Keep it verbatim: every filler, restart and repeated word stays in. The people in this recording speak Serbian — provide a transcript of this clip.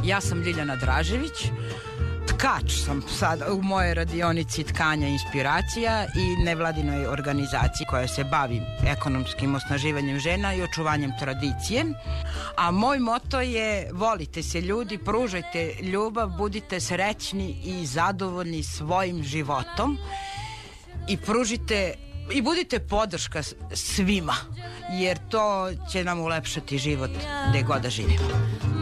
Ja sam Ljiljana Dražević, tkač sam sad u mojoj radionici tkanja inspiracija i nevladinoj organizaciji koja se bavi ekonomskim osnaživanjem žena i očuvanjem tradicije. A moj moto je: volite se ljudi, pružajte ljubav, budite srećni i zadovoljni svojim životom i pružite i budite podrška svima, jer to će nam ulepšati život gde god da živimo.